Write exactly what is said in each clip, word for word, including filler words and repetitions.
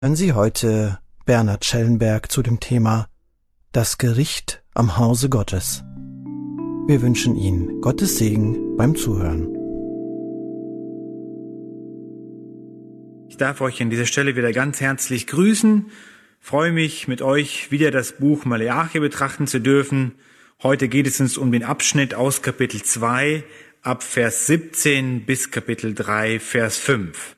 Hören Sie heute Bernhard Schellenberg zu dem Thema Das Gericht am Hause Gottes. Wir wünschen Ihnen Gottes Segen beim Zuhören. Ich darf euch an dieser Stelle wieder ganz herzlich grüßen. Freue mich, mit euch wieder das Buch Maleachi betrachten zu dürfen. Heute geht es uns um den Abschnitt aus Kapitel zwei ab Vers siebzehn bis Kapitel drei, Vers fünf.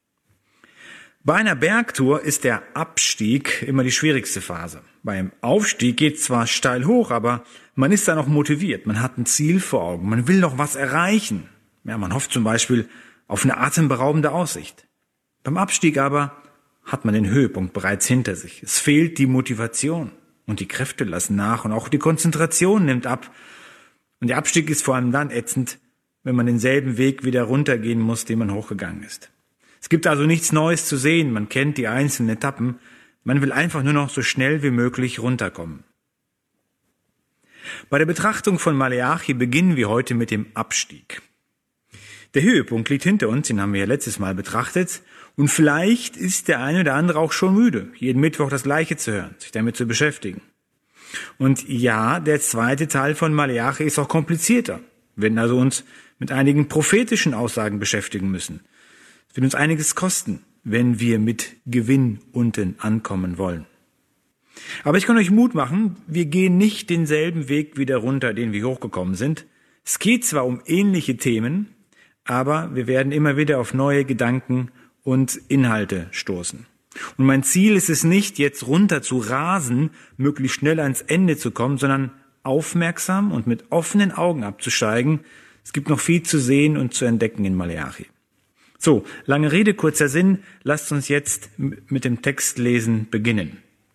Bei einer Bergtour ist der Abstieg immer die schwierigste Phase. Beim Aufstieg geht es zwar steil hoch, aber man ist da noch motiviert. Man hat ein Ziel vor Augen. Man will noch was erreichen. Ja, man hofft zum Beispiel auf eine atemberaubende Aussicht. Beim Abstieg aber hat man den Höhepunkt bereits hinter sich. Es fehlt die Motivation und die Kräfte lassen nach und auch die Konzentration nimmt ab. Und der Abstieg ist vor allem dann ätzend, wenn man denselben Weg wieder runtergehen muss, den man hochgegangen ist. Es gibt also nichts Neues zu sehen, man kennt die einzelnen Etappen, man will einfach nur noch so schnell wie möglich runterkommen. Bei der Betrachtung von Maleachi beginnen wir heute mit dem Abstieg. Der Höhepunkt liegt hinter uns, den haben wir ja letztes Mal betrachtet, und vielleicht ist der eine oder andere auch schon müde, jeden Mittwoch das Gleiche zu hören, sich damit zu beschäftigen. Und ja, der zweite Teil von Maleachi ist auch komplizierter. Wir werden also uns mit einigen prophetischen Aussagen beschäftigen müssen. Es wird uns einiges kosten, wenn wir mit Gewinn unten ankommen wollen. Aber ich kann euch Mut machen, wir gehen nicht denselben Weg wieder runter, den wir hochgekommen sind. Es geht zwar um ähnliche Themen, aber wir werden immer wieder auf neue Gedanken und Inhalte stoßen. Und mein Ziel ist es nicht, jetzt runter zu rasen, möglichst schnell ans Ende zu kommen, sondern aufmerksam und mit offenen Augen abzusteigen. Es gibt noch viel zu sehen und zu entdecken in Maleachi. So, lange Rede, kurzer Sinn, lasst uns jetzt mit dem Textlesen beginnen.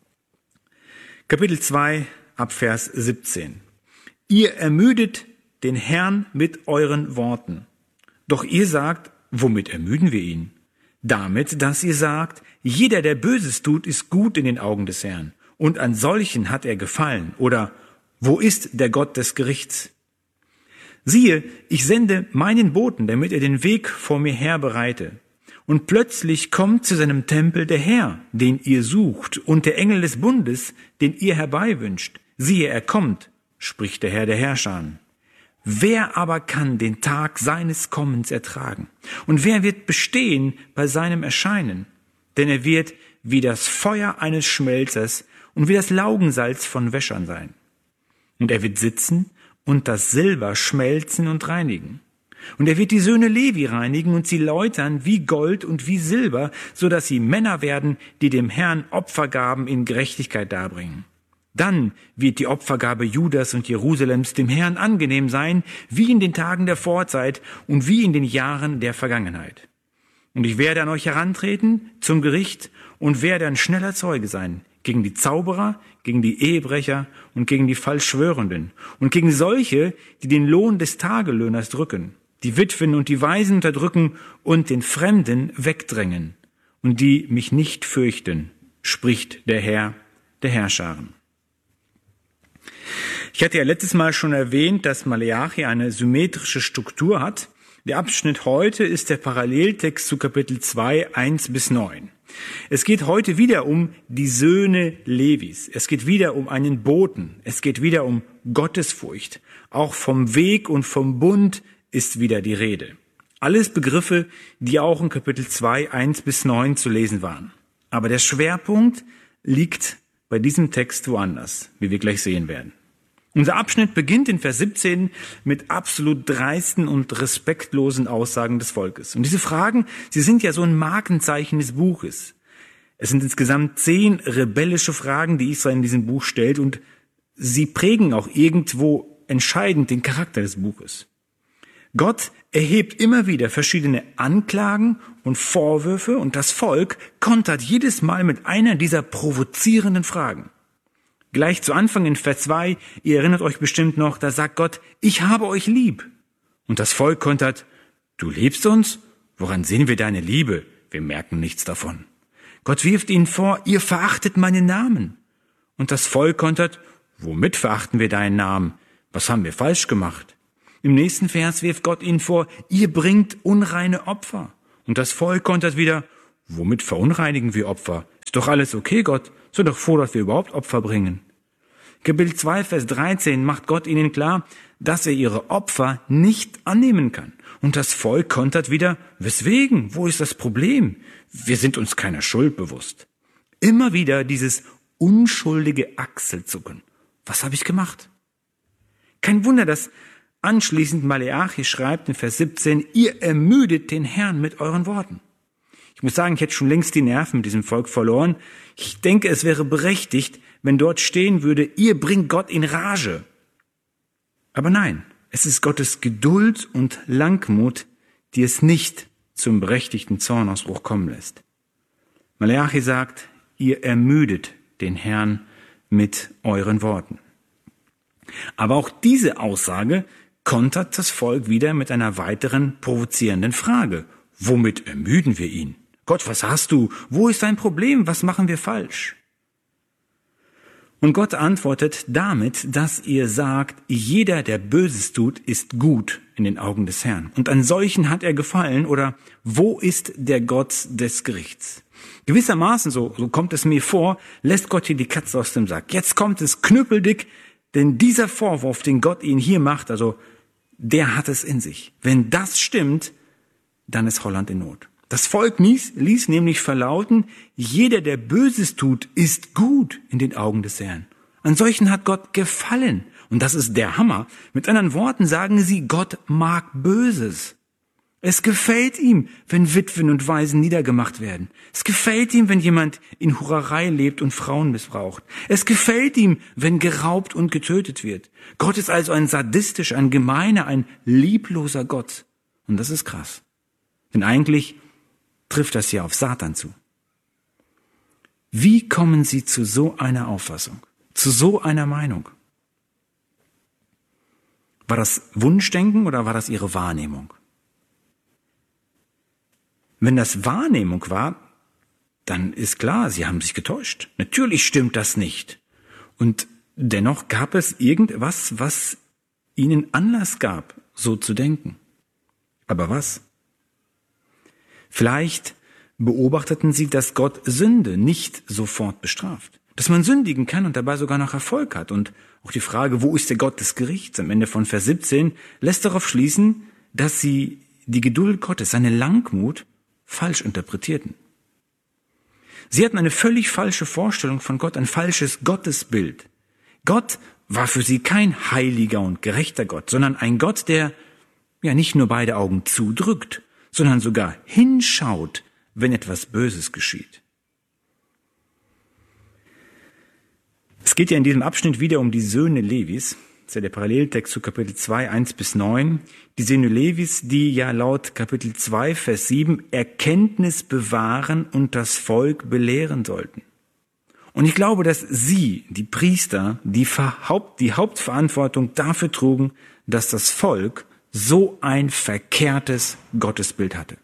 Kapitel zwei, ab Vers siebzehn. Ihr ermüdet den Herrn mit euren Worten. Doch ihr sagt, womit ermüden wir ihn? Damit, dass ihr sagt, jeder, der Böses tut, ist gut in den Augen des Herrn. Und an solchen hat er gefallen. Oder, wo ist der Gott des Gerichts? Siehe, ich sende meinen Boten, damit er den Weg vor mir her bereite. Und plötzlich kommt zu seinem Tempel der Herr, den ihr sucht, und der Engel des Bundes, den ihr herbeiwünscht. Siehe, er kommt, spricht der Herr der Herrscher. Wer aber kann den Tag seines Kommens ertragen? Und wer wird bestehen bei seinem Erscheinen? Denn er wird wie das Feuer eines Schmelzers und wie das Laugensalz von Wäschern sein. Und er wird sitzen und das Silber schmelzen und reinigen. Und er wird die Söhne Levi reinigen und sie läutern wie Gold und wie Silber, so dass sie Männer werden, die dem Herrn Opfergaben in Gerechtigkeit darbringen. Dann wird die Opfergabe Judas und Jerusalems dem Herrn angenehm sein, wie in den Tagen der Vorzeit und wie in den Jahren der Vergangenheit. Und ich werde an euch herantreten zum Gericht und werde ein schneller Zeuge sein gegen die Zauberer, gegen die Ehebrecher und gegen die Falschschwörenden und gegen solche, die den Lohn des Tagelöhners drücken, die Witwen und die Waisen unterdrücken und den Fremden wegdrängen und die mich nicht fürchten, spricht der Herr der Herrscharen. Ich hatte ja letztes Mal schon erwähnt, dass Maleachi eine symmetrische Struktur hat. Der Abschnitt heute ist der Paralleltext zu Kapitel zwei, eins bis neun. Es geht heute wieder um die Söhne Levis. Es geht wieder um einen Boten. Es geht wieder um Gottesfurcht. Auch vom Weg und vom Bund ist wieder die Rede. Alles Begriffe, die auch in Kapitel zwei, eins bis neun zu lesen waren. Aber der Schwerpunkt liegt bei diesem Text woanders, wie wir gleich sehen werden. Unser Abschnitt beginnt in Vers siebzehn mit absolut dreisten und respektlosen Aussagen des Volkes. Und diese Fragen, sie sind ja so ein Markenzeichen des Buches. Es sind insgesamt zehn rebellische Fragen, die Israel in diesem Buch stellt, und sie prägen auch irgendwo entscheidend den Charakter des Buches. Gott erhebt immer wieder verschiedene Anklagen und Vorwürfe, und das Volk kontert jedes Mal mit einer dieser provozierenden Fragen. Gleich zu Anfang in Vers zwei, ihr erinnert euch bestimmt noch, da sagt Gott, ich habe euch lieb. Und das Volk kontert, du liebst uns? Woran sehen wir deine Liebe? Wir merken nichts davon. Gott wirft ihnen vor, ihr verachtet meinen Namen. Und das Volk kontert, womit verachten wir deinen Namen? Was haben wir falsch gemacht? Im nächsten Vers wirft Gott ihnen vor, ihr bringt unreine Opfer. Und das Volk kontert wieder, womit verunreinigen wir Opfer? Ist doch alles okay, Gott. Ist doch froh, dass wir überhaupt Opfer bringen. Kapitel zwei, Vers dreizehn macht Gott ihnen klar, dass er ihre Opfer nicht annehmen kann. Und das Volk kontert wieder, weswegen? Wo ist das Problem? Wir sind uns keiner Schuld bewusst. Immer wieder dieses unschuldige Achselzucken. Was habe ich gemacht? Kein Wunder, dass anschließend Maleachi schreibt in Vers siebzehn, ihr ermüdet den Herrn mit euren Worten. Ich muss sagen, ich hätte schon längst die Nerven mit diesem Volk verloren. Ich denke, es wäre berechtigt, wenn dort stehen würde, ihr bringt Gott in Rage. Aber nein, es ist Gottes Geduld und Langmut, die es nicht zum berechtigten Zornausbruch kommen lässt. Maleachi sagt, ihr ermüdet den Herrn mit euren Worten. Aber auch diese Aussage kontert das Volk wieder mit einer weiteren provozierenden Frage. Womit ermüden wir ihn? Gott, was hast du? Wo ist dein Problem? Was machen wir falsch? Und Gott antwortet damit, dass ihr sagt, jeder, der Böses tut, ist gut in den Augen des Herrn. Und an solchen hat er gefallen, oder wo ist der Gott des Gerichts? Gewissermaßen, so, so kommt es mir vor, lässt Gott hier die Katze aus dem Sack. Jetzt kommt es knüppeldick, denn dieser Vorwurf, den Gott ihnen hier macht, also der hat es in sich. Wenn das stimmt, dann ist Holland in Not. Das Volk ließ, ließ nämlich verlauten, jeder, der Böses tut, ist gut in den Augen des Herrn. An solchen hat Gott gefallen. Und das ist der Hammer. Mit anderen Worten sagen sie, Gott mag Böses. Es gefällt ihm, wenn Witwen und Waisen niedergemacht werden. Es gefällt ihm, wenn jemand in Hurerei lebt und Frauen missbraucht. Es gefällt ihm, wenn geraubt und getötet wird. Gott ist also ein sadistisch, ein gemeiner, ein liebloser Gott. Und das ist krass. Denn eigentlich trifft das ja auf Satan zu. Wie kommen Sie zu so einer Auffassung, zu so einer Meinung? War das Wunschdenken oder war das Ihre Wahrnehmung? Wenn das Wahrnehmung war, dann ist klar, Sie haben sich getäuscht. Natürlich stimmt das nicht. Und dennoch gab es irgendwas, was Ihnen Anlass gab, so zu denken. Aber was? Vielleicht beobachteten Sie, dass Gott Sünde nicht sofort bestraft. Dass man sündigen kann und dabei sogar noch Erfolg hat. Und auch die Frage, wo ist der Gott des Gerichts, am Ende von Vers siebzehn, lässt darauf schließen, dass Sie die Geduld Gottes, seine Langmut, falsch interpretierten. Sie hatten eine völlig falsche Vorstellung von Gott, ein falsches Gottesbild. Gott war für sie kein heiliger und gerechter Gott, sondern ein Gott, der ja nicht nur beide Augen zudrückt, sondern sogar hinschaut, wenn etwas Böses geschieht. Es geht ja in diesem Abschnitt wieder um die Söhne Levis. Das ist ja der Paralleltext zu Kapitel zwei, eins bis neun. Die Söhne Levis, die ja laut Kapitel zwei, Vers sieben Erkenntnis bewahren und das Volk belehren sollten. Und ich glaube, dass sie, die Priester, die, Haupt, die Hauptverantwortung dafür trugen, dass das Volk so ein verkehrtes Gottesbild hatte.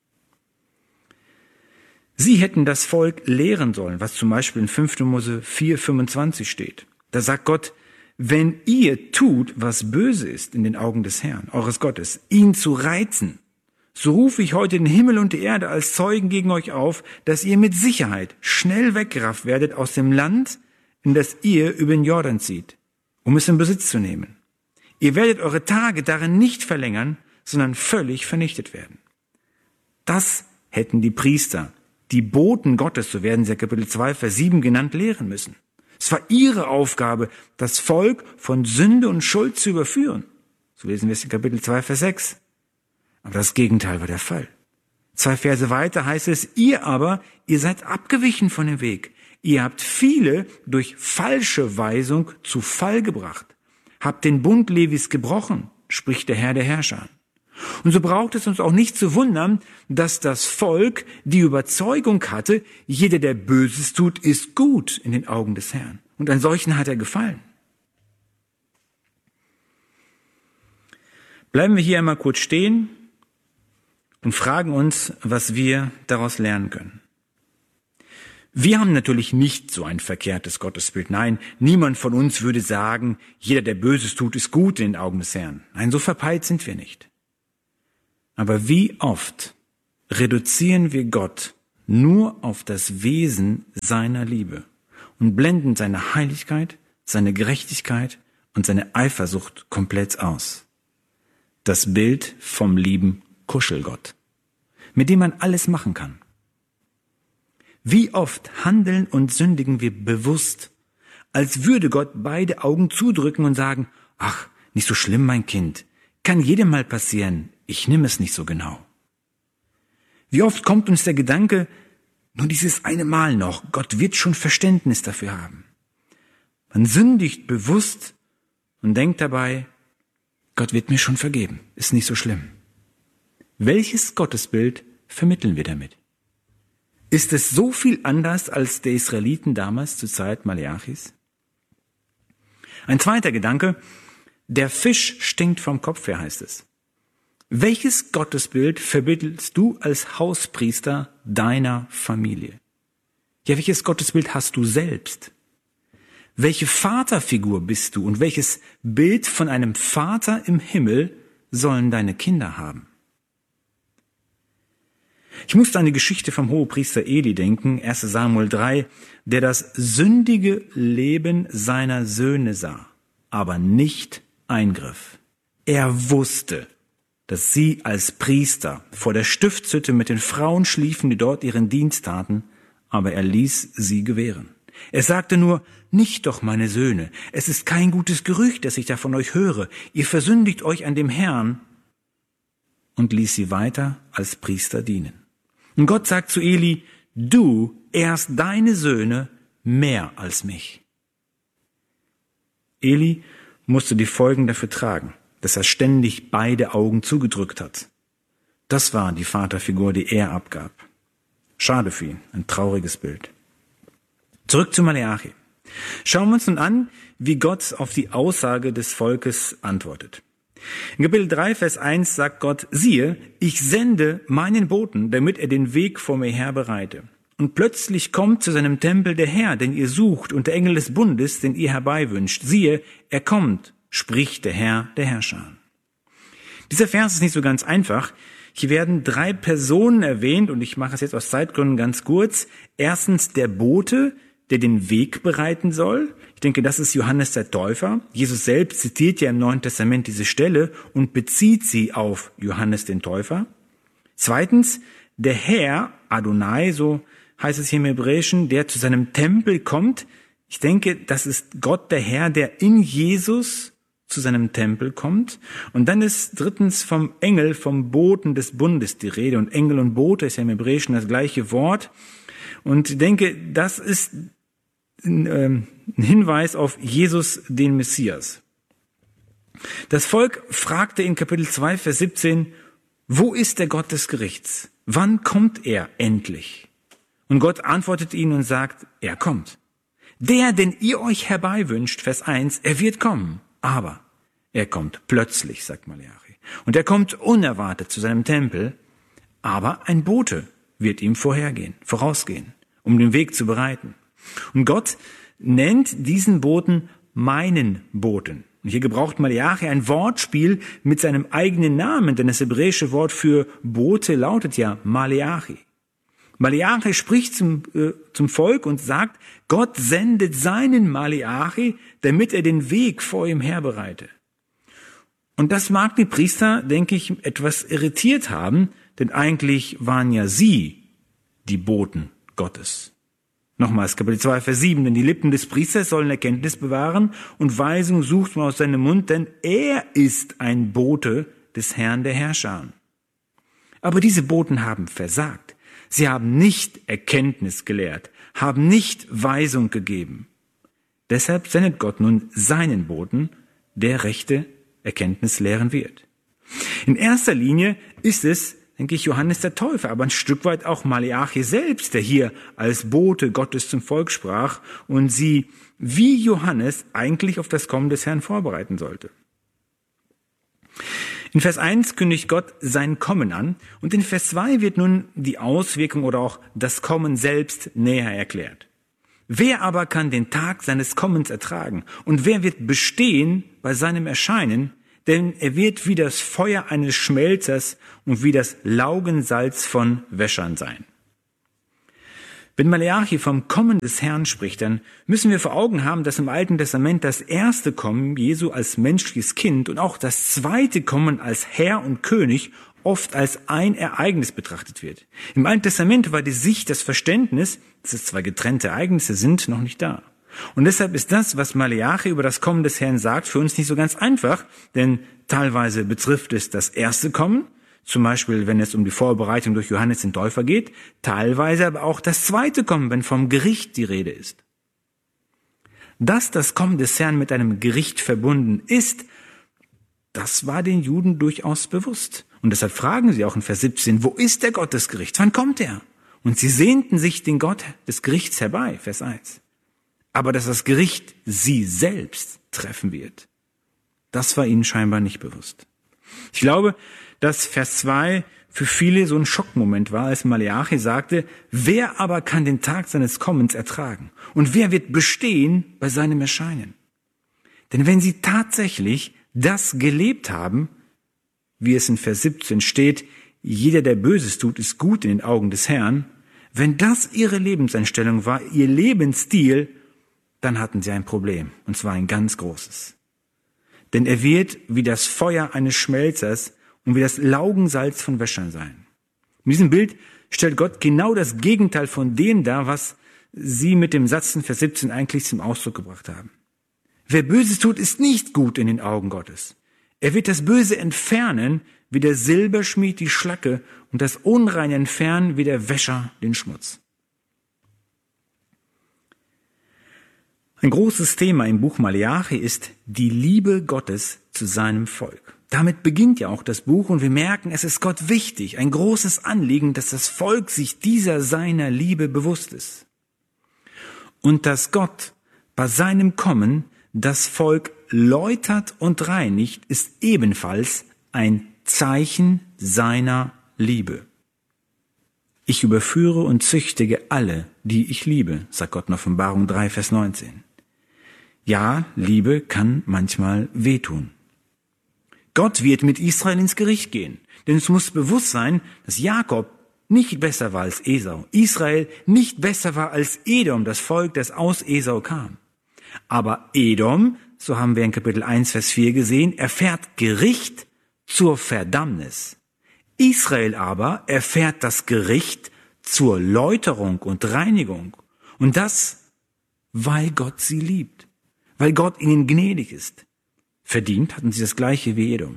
Sie hätten das Volk lehren sollen, was zum Beispiel in fünfter Mose vier, fünfundzwanzig steht. Da sagt Gott, wenn ihr tut, was böse ist in den Augen des Herrn, eures Gottes, ihn zu reizen, so rufe ich heute den Himmel und die Erde als Zeugen gegen euch auf, dass ihr mit Sicherheit schnell weggerafft werdet aus dem Land, in das ihr über den Jordan zieht, um es in Besitz zu nehmen. Ihr werdet eure Tage darin nicht verlängern, sondern völlig vernichtet werden. Das hätten die Priester, die Boten Gottes, so werden sie in Kapitel zwei, Vers sieben genannt, lehren müssen. Es war ihre Aufgabe, das Volk von Sünde und Schuld zu überführen. So lesen wir es in Kapitel zwei, Vers sechs. Aber das Gegenteil war der Fall. Zwei Verse weiter heißt es, ihr aber, ihr seid abgewichen von dem Weg. Ihr habt viele durch falsche Weisung zu Fall gebracht. Habt den Bund Levis gebrochen, spricht der Herr der Herrscher. Und so braucht es uns auch nicht zu wundern, dass das Volk die Überzeugung hatte, jeder, der Böses tut, ist gut in den Augen des Herrn. Und an solchen hat er gefallen. Bleiben wir hier einmal kurz stehen und fragen uns, was wir daraus lernen können. Wir haben natürlich nicht so ein verkehrtes Gottesbild. Nein, niemand von uns würde sagen, jeder, der Böses tut, ist gut in den Augen des Herrn. Nein, so verpeilt sind wir nicht. Aber wie oft reduzieren wir Gott nur auf das Wesen seiner Liebe und blenden seine Heiligkeit, seine Gerechtigkeit und seine Eifersucht komplett aus. Das Bild vom lieben Kuschelgott, mit dem man alles machen kann. Wie oft handeln und sündigen wir bewusst, als würde Gott beide Augen zudrücken und sagen, ach, nicht so schlimm, mein Kind, kann jedem mal passieren, ich nehme es nicht so genau. Wie oft kommt uns der Gedanke, nur dieses eine Mal noch, Gott wird schon Verständnis dafür haben. Man sündigt bewusst und denkt dabei, Gott wird mir schon vergeben, ist nicht so schlimm. Welches Gottesbild vermitteln wir damit? Ist es so viel anders als der Israeliten damals zur Zeit Maleachis? Ein zweiter Gedanke, der Fisch stinkt vom Kopf her, heißt es. Welches Gottesbild vermittelst du als Hauspriester deiner Familie? Ja, welches Gottesbild hast du selbst? Welche Vaterfigur bist du und welches Bild von einem Vater im Himmel sollen deine Kinder haben? Ich musste an die Geschichte vom Hohepriester Eli denken, erster Samuel drei, der das sündige Leben seiner Söhne sah, aber nicht eingriff. Er wusste, dass sie als Priester vor der Stiftshütte mit den Frauen schliefen, die dort ihren Dienst taten, aber er ließ sie gewähren. Er sagte nur, nicht doch, meine Söhne, es ist kein gutes Gerücht, das ich da von euch höre, ihr versündigt euch an dem Herrn, und ließ sie weiter als Priester dienen. Und Gott sagt zu Eli, du ehrst deine Söhne mehr als mich. Eli musste die Folgen dafür tragen, dass er ständig beide Augen zugedrückt hat. Das war die Vaterfigur, die er abgab. Schade für ihn, ein trauriges Bild. Zurück zu Maleachi. Schauen wir uns nun an, wie Gott auf die Aussage des Volkes antwortet. In Kapitel drei, Vers eins sagt Gott, siehe, ich sende meinen Boten, damit er den Weg vor mir her bereite. Und plötzlich kommt zu seinem Tempel der Herr, den ihr sucht, und der Engel des Bundes, den ihr herbeiwünscht. Siehe, er kommt, spricht der Herr der Herrscher. Dieser Vers ist nicht so ganz einfach. Hier werden drei Personen erwähnt, und ich mache es jetzt aus Zeitgründen ganz kurz. Erstens der Bote, der den Weg bereiten soll. Ich denke, das ist Johannes der Täufer. Jesus selbst zitiert ja im Neuen Testament diese Stelle und bezieht sie auf Johannes den Täufer. Zweitens, der Herr, Adonai, so heißt es hier im Hebräischen, der zu seinem Tempel kommt. Ich denke, das ist Gott, der Herr, der in Jesus zu seinem Tempel kommt. Und dann ist drittens vom Engel, vom Boten des Bundes die Rede. Und Engel und Bote ist ja im Hebräischen das gleiche Wort. Und ich denke, das ist ein Hinweis auf Jesus, den Messias. Das Volk fragte in Kapitel zwei, Vers siebzehn, wo ist der Gott des Gerichts? Wann kommt er endlich? Und Gott antwortet ihnen und sagt, er kommt. Der, den ihr euch herbeiwünscht, Vers eins, er wird kommen, aber er kommt plötzlich, sagt Maleachi. Und er kommt unerwartet zu seinem Tempel, aber ein Bote wird ihm vorhergehen, vorausgehen, um den Weg zu bereiten. Und Gott nennt diesen Boten meinen Boten. Und hier gebraucht Maleachi ein Wortspiel mit seinem eigenen Namen, denn das hebräische Wort für Bote lautet ja Maleachi. Maleachi spricht zum, äh, zum Volk und sagt, Gott sendet seinen Maleachi, damit er den Weg vor ihm herbereite. Und das mag die Priester, denke ich, etwas irritiert haben, denn eigentlich waren ja sie die Boten Gottes. Nochmals, Kapitel zwei, Vers sieben, denn die Lippen des Priesters sollen Erkenntnis bewahren und Weisung sucht man aus seinem Mund, denn er ist ein Bote des Herrn der Herrscher. Aber diese Boten haben versagt. Sie haben nicht Erkenntnis gelehrt, haben nicht Weisung gegeben. Deshalb sendet Gott nun seinen Boten, der rechte Erkenntnis lehren wird. In erster Linie ist es, denke ich, Johannes der Täufer, aber ein Stück weit auch Maleachi selbst, der hier als Bote Gottes zum Volk sprach und sie wie Johannes eigentlich auf das Kommen des Herrn vorbereiten sollte. In Vers eins kündigt Gott sein Kommen an und in Vers zwei wird nun die Auswirkung oder auch das Kommen selbst näher erklärt. Wer aber kann den Tag seines Kommens ertragen und wer wird bestehen bei seinem Erscheinen? Denn er wird wie das Feuer eines Schmelzers und wie das Laugensalz von Wäschern sein. Wenn Maleachi vom Kommen des Herrn spricht, dann müssen wir vor Augen haben, dass im Alten Testament das erste Kommen Jesu als menschliches Kind und auch das zweite Kommen als Herr und König oft als ein Ereignis betrachtet wird. Im Alten Testament war die Sicht, das Verständnis, dass es zwei getrennte Ereignisse sind, noch nicht da. Und deshalb ist das, was Maleachi über das Kommen des Herrn sagt, für uns nicht so ganz einfach, denn teilweise betrifft es das erste Kommen, zum Beispiel, wenn es um die Vorbereitung durch Johannes den Täufer geht, teilweise aber auch das zweite Kommen, wenn vom Gericht die Rede ist. Dass das Kommen des Herrn mit einem Gericht verbunden ist, das war den Juden durchaus bewusst. Und deshalb fragen sie auch in Vers siebzehn, wo ist der Gott des Gerichts? Wann kommt er? Und sie sehnten sich den Gott des Gerichts herbei, Vers eins. Aber dass das Gericht sie selbst treffen wird, das war ihnen scheinbar nicht bewusst. Ich glaube, dass Vers zwei für viele so ein Schockmoment war, als Maleachi sagte, wer aber kann den Tag seines Kommens ertragen? Und wer wird bestehen bei seinem Erscheinen? Denn wenn sie tatsächlich das gelebt haben, wie es in Vers siebzehn steht, jeder, der Böses tut, ist gut in den Augen des Herrn, wenn das ihre Lebenseinstellung war, ihr Lebensstil, dann hatten sie ein Problem, und zwar ein ganz großes. Denn er wird wie das Feuer eines Schmelzers und wie das Laugensalz von Wäschern sein. In diesem Bild stellt Gott genau das Gegenteil von dem dar, was sie mit dem Satz in Vers siebzehn eigentlich zum Ausdruck gebracht haben. Wer Böses tut, ist nicht gut in den Augen Gottes. Er wird das Böse entfernen, wie der Silberschmied die Schlacke, und das Unreine entfernen, wie der Wäscher den Schmutz. Ein großes Thema im Buch Maleachi ist die Liebe Gottes zu seinem Volk. Damit beginnt ja auch das Buch und wir merken, es ist Gott wichtig, ein großes Anliegen, dass das Volk sich dieser seiner Liebe bewusst ist. Und dass Gott bei seinem Kommen das Volk läutert und reinigt, ist ebenfalls ein Zeichen seiner Liebe. Ich überführe und züchtige alle, die ich liebe, sagt Gott in Offenbarung drei, Vers neunzehn. Ja, Liebe kann manchmal wehtun. Gott wird mit Israel ins Gericht gehen, denn es muss bewusst sein, dass Jakob nicht besser war als Esau, Israel nicht besser war als Edom, das Volk, das aus Esau kam. Aber Edom, so haben wir in Kapitel eins, Vers vier gesehen, erfährt Gericht zur Verdammnis. Israel aber erfährt das Gericht zur Läuterung und Reinigung. Und das, weil Gott sie liebt, weil Gott ihnen gnädig ist. Verdient hatten sie das Gleiche wie Edom.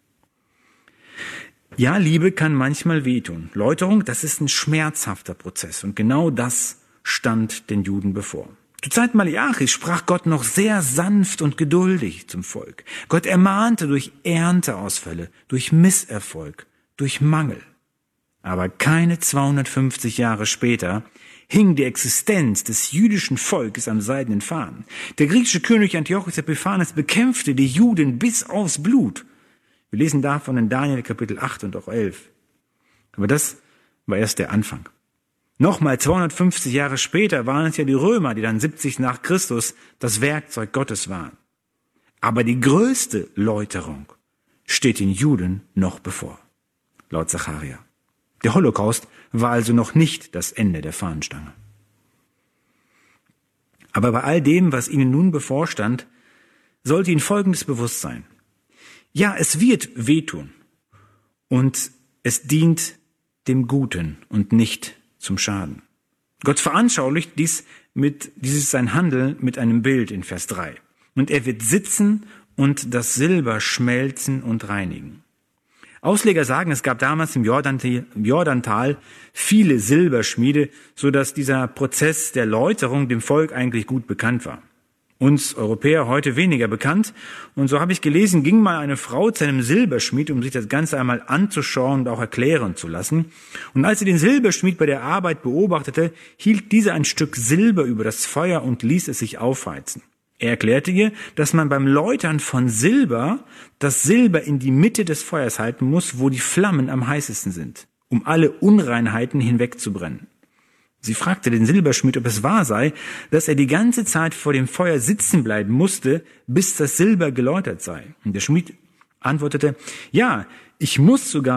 Ja, Liebe kann manchmal wehtun. Läuterung, das ist ein schmerzhafter Prozess. Und genau das stand den Juden bevor. Zur Zeit Maleachis sprach Gott noch sehr sanft und geduldig zum Volk. Gott ermahnte durch Ernteausfälle, durch Misserfolg, durch Mangel. Aber keine zweihundertfünfzig Jahre später hing die Existenz des jüdischen Volkes am seidenen Faden. Der griechische König Antiochos Epiphanes bekämpfte die Juden bis aufs Blut. Wir lesen davon in Daniel Kapitel acht und auch elf. Aber das war erst der Anfang. Nochmal zweihundertfünfzig Jahre später waren es ja die Römer, die dann siebzig nach Christus das Werkzeug Gottes waren. Aber die größte Läuterung steht den Juden noch bevor, laut Zacharia. Der Holocaust war also noch nicht das Ende der Fahnenstange. Aber bei all dem, was ihnen nun bevorstand, sollte ihnen Folgendes bewusst sein. Ja, es wird wehtun und es dient dem Guten und nicht zum Schaden. Gott veranschaulicht dies mit, dieses sein Handeln mit einem Bild in Vers drei. Und er wird sitzen und das Silber schmelzen und reinigen. Ausleger sagen, es gab damals im Jordantal viele Silberschmiede, so dass dieser Prozess der Läuterung dem Volk eigentlich gut bekannt war. Uns Europäer heute weniger bekannt. Und so habe ich gelesen, ging mal eine Frau zu einem Silberschmied, um sich das Ganze einmal anzuschauen und auch erklären zu lassen. Und als sie den Silberschmied bei der Arbeit beobachtete, hielt dieser ein Stück Silber über das Feuer und ließ es sich aufheizen. Er erklärte ihr, dass man beim Läutern von Silber das Silber in die Mitte des Feuers halten muss, wo die Flammen am heißesten sind, um alle Unreinheiten hinwegzubrennen. Sie fragte den Silberschmied, ob es wahr sei, dass er die ganze Zeit vor dem Feuer sitzen bleiben musste, bis das Silber geläutert sei. Und der Schmied antwortete, ja, ich muss sogar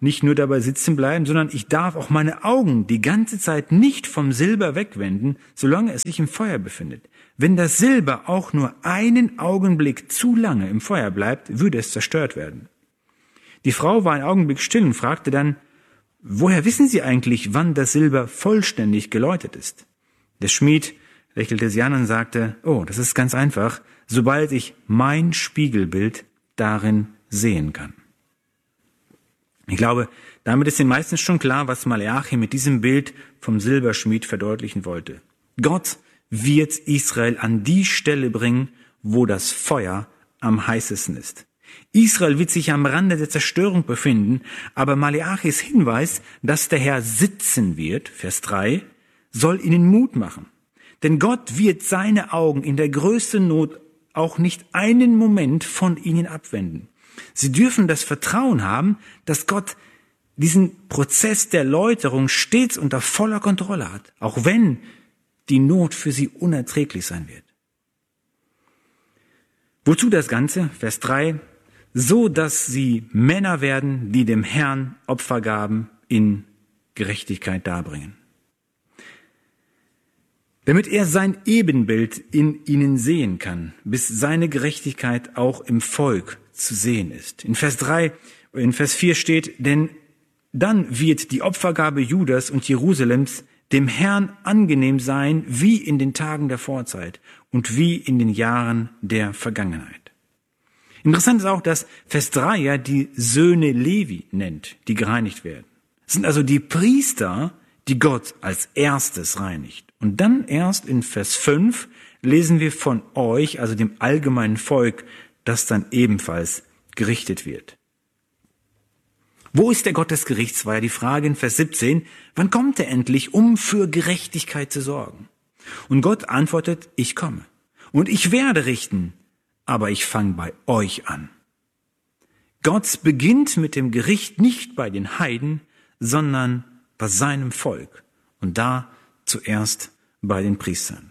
nicht nur dabei sitzen bleiben, sondern ich darf auch meine Augen die ganze Zeit nicht vom Silber wegwenden, solange es sich im Feuer befindet. Wenn das Silber auch nur einen Augenblick zu lange im Feuer bleibt, würde es zerstört werden. Die Frau war einen Augenblick still und fragte dann, woher wissen Sie eigentlich, wann das Silber vollständig geläutert ist? Der Schmied lächelte sie an und sagte, oh, das ist ganz einfach, sobald ich mein Spiegelbild darin sehen kann. Ich glaube, damit ist den meisten schon klar, was Maleachi mit diesem Bild vom Silberschmied verdeutlichen wollte. Gott wird Israel an die Stelle bringen, wo das Feuer am heißesten ist. Israel wird sich am Rande der Zerstörung befinden, aber Maleachis Hinweis, dass der Herr sitzen wird, Vers drei, soll ihnen Mut machen. Denn Gott wird seine Augen in der größten Not auch nicht einen Moment von ihnen abwenden. Sie dürfen das Vertrauen haben, dass Gott diesen Prozess der Läuterung stets unter voller Kontrolle hat, auch wenn die Not für sie unerträglich sein wird. Wozu das Ganze? Vers drei, so dass sie Männer werden, die dem Herrn Opfergaben in Gerechtigkeit darbringen. Damit er sein Ebenbild in ihnen sehen kann, bis seine Gerechtigkeit auch im Volk zu sehen ist. In Vers drei, in Vers vier steht, denn dann wird die Opfergabe Judas und Jerusalems dem Herrn angenehm sein, wie in den Tagen der Vorzeit und wie in den Jahren der Vergangenheit. Interessant ist auch, dass Vers drei ja die Söhne Levi nennt, die gereinigt werden. Es sind also die Priester, die Gott als erstes reinigt. Und dann erst in Vers fünf lesen wir von euch, also dem allgemeinen Volk, das dann ebenfalls gerichtet wird. Wo ist der Gott des Gerichts, war ja die Frage in Vers siebzehn. Wann kommt er endlich, um für Gerechtigkeit zu sorgen? Und Gott antwortet, ich komme. Und ich werde richten, aber ich fange bei euch an. Gott beginnt mit dem Gericht nicht bei den Heiden, sondern bei seinem Volk. Und da zuerst bei den Priestern.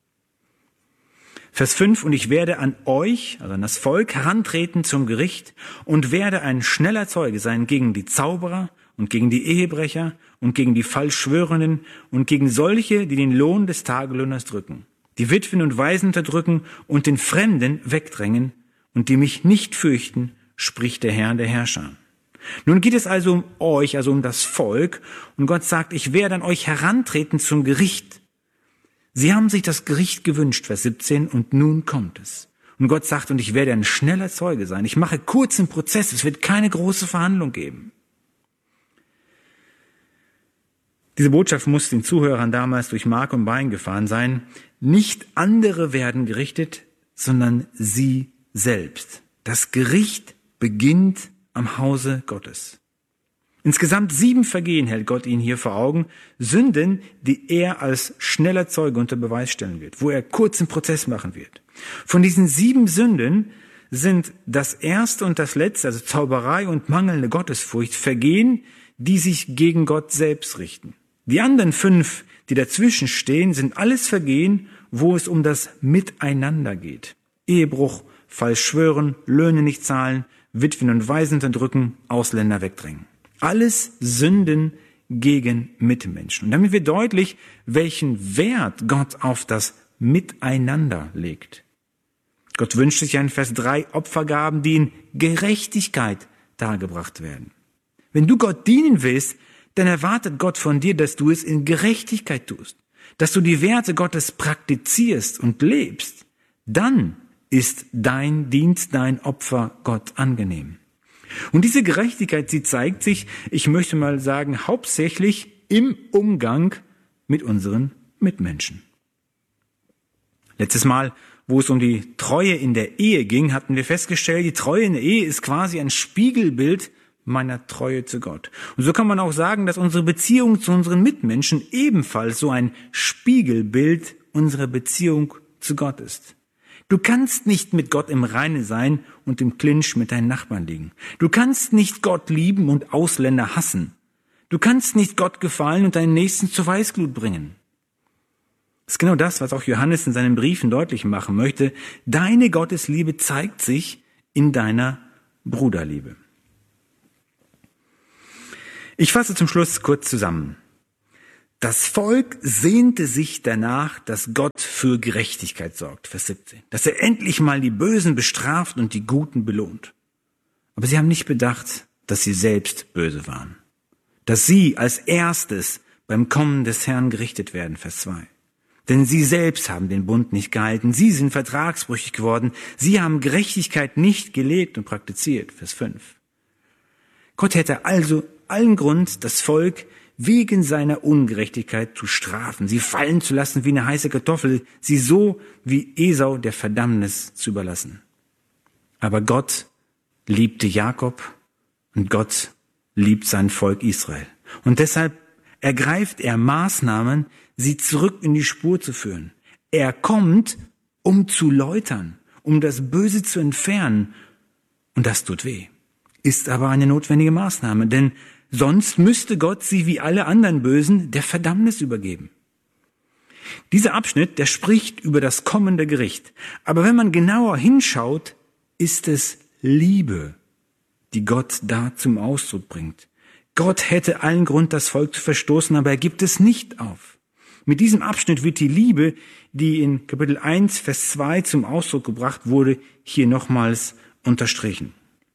Vers fünf, und ich werde an euch, also an das Volk, herantreten zum Gericht und werde ein schneller Zeuge sein gegen die Zauberer und gegen die Ehebrecher und gegen die Falschschwörenden und gegen solche, die den Lohn des Tagelöhners drücken, die Witwen und Waisen unterdrücken und den Fremden wegdrängen und die mich nicht fürchten, spricht der Herr der Herrscher. Nun geht es also um euch, also um das Volk, und Gott sagt, ich werde an euch herantreten zum Gericht. Sie haben sich das Gericht gewünscht, Vers siebzehn, und nun kommt es. Und Gott sagt, und ich werde ein schneller Zeuge sein. Ich mache kurzen Prozess, es wird keine große Verhandlung geben. Diese Botschaft muss den Zuhörern damals durch Mark und Bein gefahren sein. Nicht andere werden gerichtet, sondern sie selbst. Das Gericht beginnt am Hause Gottes. Insgesamt sieben Vergehen hält Gott ihnen hier vor Augen, Sünden, die er als schneller Zeuge unter Beweis stellen wird, wo er kurzen Prozess machen wird. Von diesen sieben Sünden sind das erste und das letzte, also Zauberei und mangelnde Gottesfurcht, Vergehen, die sich gegen Gott selbst richten. Die anderen fünf, die dazwischen stehen, sind alles Vergehen, wo es um das Miteinander geht. Ehebruch, falsch schwören, Löhne nicht zahlen, Witwen und Waisen unterdrücken, Ausländer wegdrängen. Alles Sünden gegen Mitmenschen. Und damit wird deutlich, welchen Wert Gott auf das Miteinander legt. Gott wünscht sich ja in Vers drei Opfergaben, die in Gerechtigkeit dargebracht werden. Wenn du Gott dienen willst, dann erwartet Gott von dir, dass du es in Gerechtigkeit tust, dass du die Werte Gottes praktizierst und lebst. Dann ist dein Dienst, dein Opfer Gott angenehm. Und diese Gerechtigkeit, sie zeigt sich, ich möchte mal sagen, hauptsächlich im Umgang mit unseren Mitmenschen. Letztes Mal, wo es um die Treue in der Ehe ging, hatten wir festgestellt, die Treue in der Ehe ist quasi ein Spiegelbild meiner Treue zu Gott. Und so kann man auch sagen, dass unsere Beziehung zu unseren Mitmenschen ebenfalls so ein Spiegelbild unserer Beziehung zu Gott ist. Du kannst nicht mit Gott im Reinen sein und im Clinch mit deinen Nachbarn liegen. Du kannst nicht Gott lieben und Ausländer hassen. Du kannst nicht Gott gefallen und deinen Nächsten zur Weißglut bringen. Das ist genau das, was auch Johannes in seinen Briefen deutlich machen möchte. Deine Gottesliebe zeigt sich in deiner Bruderliebe. Ich fasse zum Schluss kurz zusammen. Das Volk sehnte sich danach, dass Gott für Gerechtigkeit sorgt, Vers siebzehn. Dass er endlich mal die Bösen bestraft und die Guten belohnt. Aber sie haben nicht bedacht, dass sie selbst böse waren. Dass sie als erstes beim Kommen des Herrn gerichtet werden, Vers zwei. Denn sie selbst haben den Bund nicht gehalten. Sie sind vertragsbrüchig geworden. Sie haben Gerechtigkeit nicht gelebt und praktiziert, Vers fünf. Gott hätte also allen Grund, das Volk wegen seiner Ungerechtigkeit zu strafen, sie fallen zu lassen wie eine heiße Kartoffel, sie so wie Esau der Verdammnis zu überlassen. Aber Gott liebte Jakob und Gott liebt sein Volk Israel. Und deshalb ergreift er Maßnahmen, sie zurück in die Spur zu führen. Er kommt, um zu läutern, um das Böse zu entfernen. Und das tut weh, ist aber eine notwendige Maßnahme, denn sonst müsste Gott sie wie alle anderen Bösen der Verdammnis übergeben. Dieser Abschnitt, der spricht über das kommende Gericht. Aber wenn man genauer hinschaut, ist es Liebe, die Gott da zum Ausdruck bringt. Gott hätte allen Grund, das Volk zu verstoßen, aber er gibt es nicht auf. Mit diesem Abschnitt wird die Liebe, die in Kapitel eins, Vers zwei zum Ausdruck gebracht wurde, hier nochmals unterstrichen.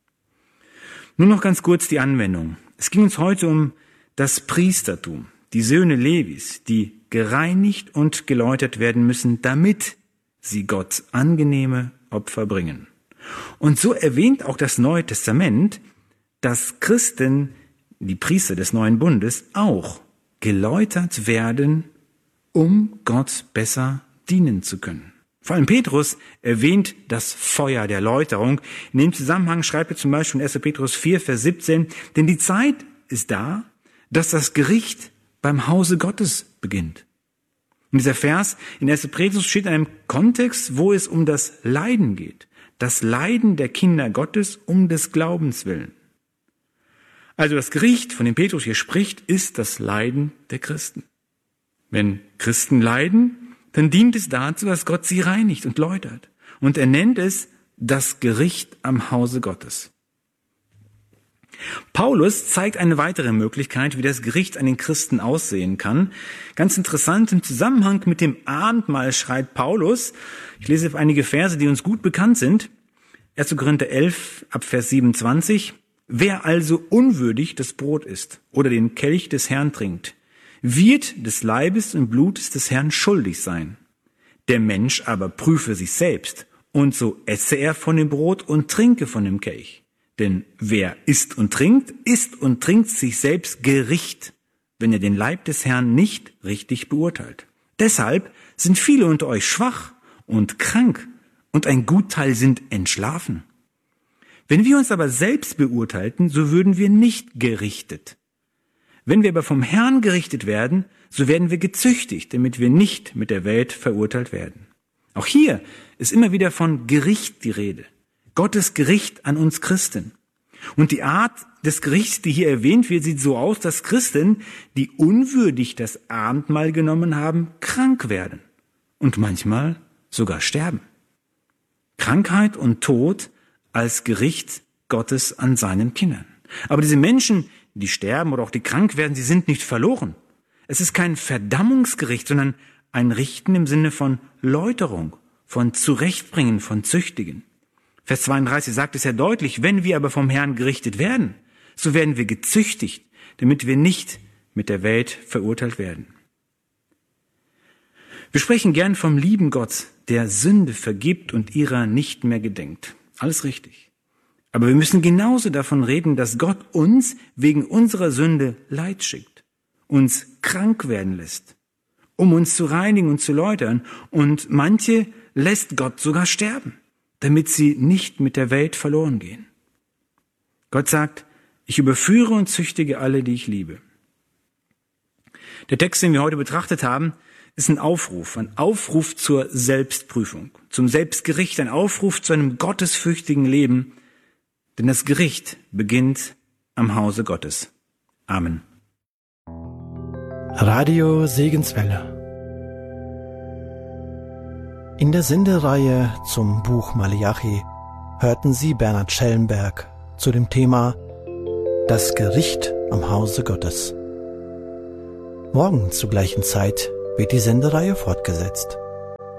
Nur noch ganz kurz die Anwendung. Es ging uns heute um das Priestertum, die Söhne Levis, die gereinigt und geläutert werden müssen, damit sie Gott angenehme Opfer bringen. Und so erwähnt auch das Neue Testament, dass Christen, die Priester des neuen Bundes, auch geläutert werden, um Gott besser dienen zu können. Vor allem Petrus erwähnt das Feuer der Läuterung. In dem Zusammenhang schreibt er zum Beispiel in erster Petrus vier, Vers siebzehn, denn die Zeit ist da, dass das Gericht beim Hause Gottes beginnt. Und dieser Vers in erster Petrus steht in einem Kontext, wo es um das Leiden geht. Das Leiden der Kinder Gottes um des Glaubens willen. Also das Gericht, von dem Petrus hier spricht, ist das Leiden der Christen. Wenn Christen leiden, dann dient es dazu, dass Gott sie reinigt und läutert. Und er nennt es das Gericht am Hause Gottes. Paulus zeigt eine weitere Möglichkeit, wie das Gericht an den Christen aussehen kann. Ganz interessant, im Zusammenhang mit dem Abendmahl schreibt Paulus, ich lese einige Verse, die uns gut bekannt sind, erster Korinther elf, ab Vers siebenundzwanzig, wer also unwürdig das Brot isst oder den Kelch des Herrn trinkt, wird des Leibes und Blutes des Herrn schuldig sein. Der Mensch aber prüfe sich selbst, und so esse er von dem Brot und trinke von dem Kelch. Denn wer isst und trinkt, isst und trinkt sich selbst Gericht, wenn er den Leib des Herrn nicht richtig beurteilt. Deshalb sind viele unter euch schwach und krank, und ein Gutteil sind entschlafen. Wenn wir uns aber selbst beurteilten, so würden wir nicht gerichtet. Wenn wir aber vom Herrn gerichtet werden, so werden wir gezüchtigt, damit wir nicht mit der Welt verurteilt werden. Auch hier ist immer wieder von Gericht die Rede. Gottes Gericht an uns Christen. Und die Art des Gerichts, die hier erwähnt wird, sieht so aus, dass Christen, die unwürdig das Abendmahl genommen haben, krank werden und manchmal sogar sterben. Krankheit und Tod als Gericht Gottes an seinen Kindern. Aber diese Menschen, die sterben oder auch die krank werden, sie sind nicht verloren. Es ist kein Verdammungsgericht, sondern ein Richten im Sinne von Läuterung, von Zurechtbringen, von Züchtigen. Vers zweiunddreißig sagt es ja deutlich, wenn wir aber vom Herrn gerichtet werden, so werden wir gezüchtigt, damit wir nicht mit der Welt verurteilt werden. Wir sprechen gern vom lieben Gott, der Sünde vergibt und ihrer nicht mehr gedenkt. Alles richtig. Aber wir müssen genauso davon reden, dass Gott uns wegen unserer Sünde Leid schickt, uns krank werden lässt, um uns zu reinigen und zu läutern. Und manche lässt Gott sogar sterben, damit sie nicht mit der Welt verloren gehen. Gott sagt, ich überführe und züchtige alle, die ich liebe. Der Text, den wir heute betrachtet haben, ist ein Aufruf, ein Aufruf zur Selbstprüfung, zum Selbstgericht, ein Aufruf zu einem gottesfürchtigen Leben, denn das Gericht beginnt am Hause Gottes. Amen. Radio Segenswelle. In der Sendereihe zum Buch Maleachi hörten Sie Bernhard Schellenberg zu dem Thema Das Gericht am Hause Gottes. Morgen zur gleichen Zeit wird die Sendereihe fortgesetzt.